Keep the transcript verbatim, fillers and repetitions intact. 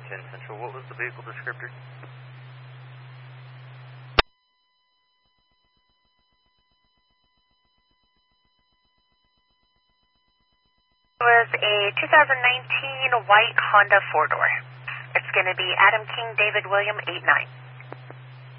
ten Central. What was the vehicle descriptor? It was a two thousand nineteen white Honda four-door. It's going to be Adam King, David William, eight nine.